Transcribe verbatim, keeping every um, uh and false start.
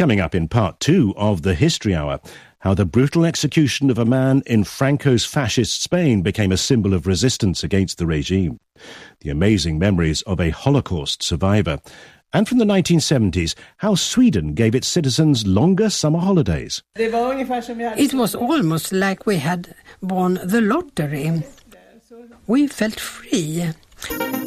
Coming up in part two of the History Hour, how the brutal execution of a man in Franco's fascist Spain became a symbol of resistance against the regime. The amazing memories of a Holocaust survivor. And from the nineteen seventies, how Sweden gave its citizens longer summer holidays. It was almost like we had won the lottery. We felt free.